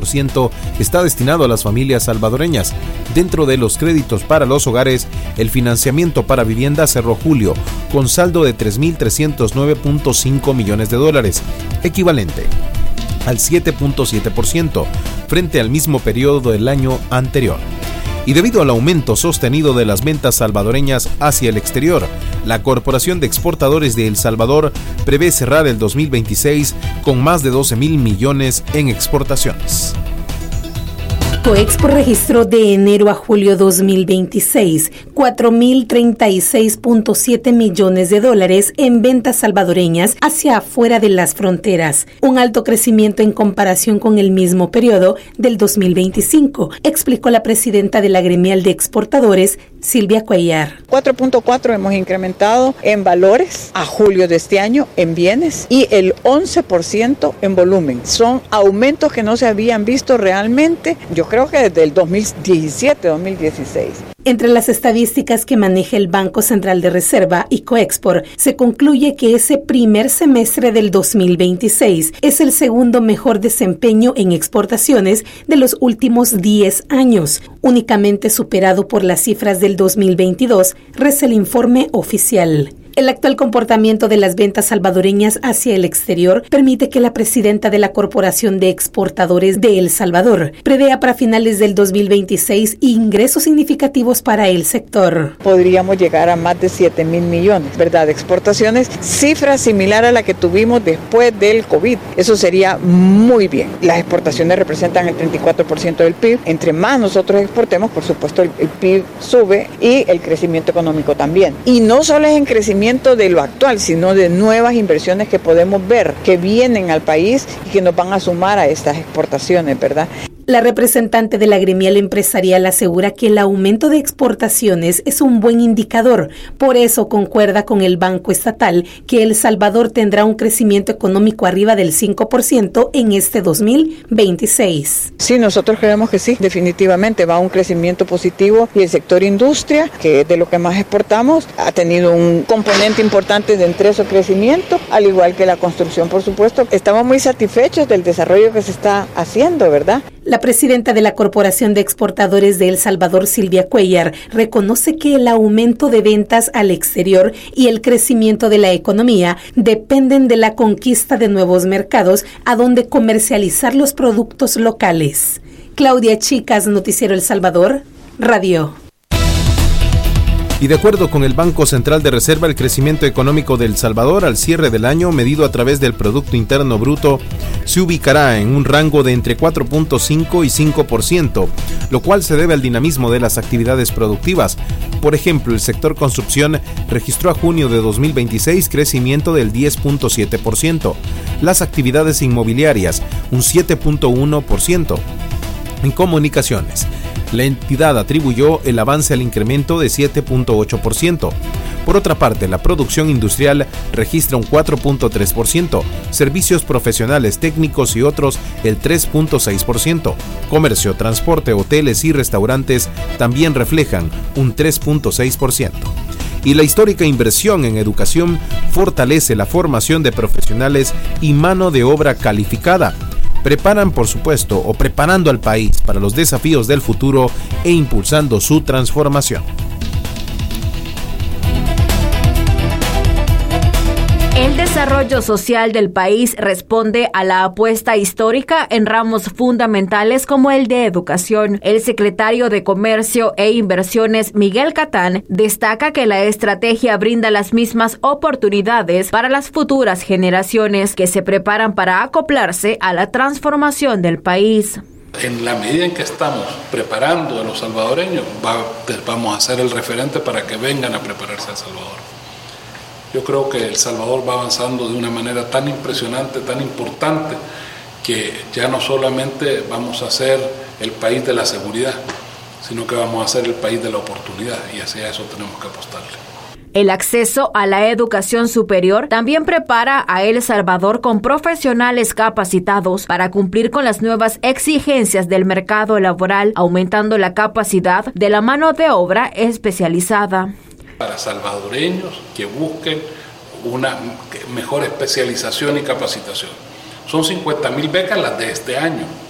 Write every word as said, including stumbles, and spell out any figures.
ciento está destinado a las familias salvadoreñas. Dentro de los créditos para los hogares, el financiamiento para vivienda cerró julio con saldo de tres mil trescientos nueve punto cinco millones de dólares, equivalente al siete punto siete por ciento frente al mismo periodo del año anterior. Y debido al aumento sostenido de las ventas salvadoreñas hacia el exterior, la Corporación de Exportadores de El Salvador prevé cerrar el dos mil veintiséis con más de doce mil millones en exportaciones. Coexport registró de enero a julio dos mil veintiséis cuatro mil treinta y seis punto siete millones de dólares en ventas salvadoreñas hacia afuera de las fronteras, un alto crecimiento en comparación con el mismo periodo del dos mil veinticinco, explicó la presidenta de la Gremial de Exportadores, Silvia Cuellar. cuatro punto cuatro hemos incrementado en valores a julio de este año en bienes y el once por ciento en volumen. Son aumentos que no se habían visto realmente, yo creo que desde el dos mil diecisiete, dos mil dieciséis. Entre las estadísticas que maneja el Banco Central de Reserva y Coexport, se concluye que ese primer semestre del dos mil veintiséis es el segundo mejor desempeño en exportaciones de los últimos diez años, únicamente superado por las cifras del dos mil veintidós, reza el informe oficial. El actual comportamiento de las ventas salvadoreñas hacia el exterior permite que la presidenta de la Corporación de Exportadores de El Salvador prevea para finales del dos mil veintiséis ingresos significativos para el sector. Podríamos llegar a más de siete mil millones, ¿verdad? De exportaciones, cifra similar a la que tuvimos después del COVID. Eso sería muy bien. Las exportaciones representan el treinta y cuatro por ciento del P I B. Entre más nosotros exportemos, por supuesto, el, el P I B sube y el crecimiento económico también. Y no solo es en crecimiento de lo actual, sino de nuevas inversiones que podemos ver que vienen al país y que nos van a sumar a estas exportaciones, ¿verdad? La representante de la gremial empresarial asegura que el aumento de exportaciones es un buen indicador. Por eso concuerda con el Banco Estatal que El Salvador tendrá un crecimiento económico arriba del cinco por ciento en este dos mil veintiséis. Sí, nosotros creemos que sí, definitivamente va a un crecimiento positivo y el sector industria, que es de lo que más exportamos, ha tenido un componente importante dentro de ese crecimiento, al igual que la construcción, por supuesto. Estamos muy satisfechos del desarrollo que se está haciendo, ¿verdad? La presidenta de la Corporación de Exportadores de El Salvador, Silvia Cuellar, reconoce que el aumento de ventas al exterior y el crecimiento de la economía dependen de la conquista de nuevos mercados a donde comercializar los productos locales. Claudia Chicas, Noticiero El Salvador, Radio. Y de acuerdo con el Banco Central de Reserva, el crecimiento económico de El Salvador al cierre del año, medido a través del Producto Interno Bruto, se ubicará en un rango de entre cuatro punto cinco y cinco por ciento, lo cual se debe al dinamismo de las actividades productivas. Por ejemplo, el sector construcción registró a junio de dos mil veintiséis crecimiento del diez punto siete por ciento, las actividades inmobiliarias un siete punto uno por ciento. En comunicaciones, la entidad atribuyó el avance al incremento de siete punto ocho por ciento. Por otra parte, la producción industrial registra un cuatro punto tres por ciento, servicios profesionales, técnicos y otros el tres punto seis por ciento. Comercio, transporte, hoteles y restaurantes también reflejan un tres punto seis por ciento. Y la histórica inversión en educación fortalece la formación de profesionales y mano de obra calificada. Preparan, por supuesto, o preparando al país para los desafíos del futuro e impulsando su transformación. El desarrollo social del país responde a la apuesta histórica en ramos fundamentales como el de educación. El secretario de Comercio e Inversiones, Miguel Catán, destaca que la estrategia brinda las mismas oportunidades para las futuras generaciones que se preparan para acoplarse a la transformación del país. En la medida en que estamos preparando a los salvadoreños, va, vamos a ser el referente para que vengan a prepararse a El Salvador. Yo creo que El Salvador va avanzando de una manera tan impresionante, tan importante, que ya no solamente vamos a ser el país de la seguridad, sino que vamos a ser el país de la oportunidad, y hacia eso tenemos que apostarle. El acceso a la educación superior también prepara a El Salvador con profesionales capacitados para cumplir con las nuevas exigencias del mercado laboral, aumentando la capacidad de la mano de obra especializada. Para salvadoreños que busquen una mejor especialización y capacitación. Son cincuenta mil becas las de este año.